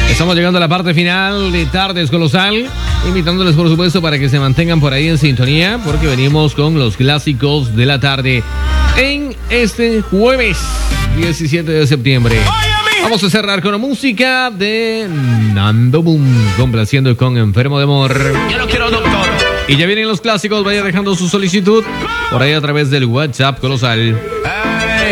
Estamos llegando a la parte final de Tardes Colosal, invitándoles por supuesto para que se mantengan por ahí en sintonía, porque venimos con los clásicos de la tarde en este jueves 17 de septiembre. Vamos a cerrar con la música de Nando Boom, complaciendo con Enfermo de Amor. Yo no quiero doctor. Y ya vienen los clásicos, vaya dejando su solicitud por ahí a través del WhatsApp Colosal.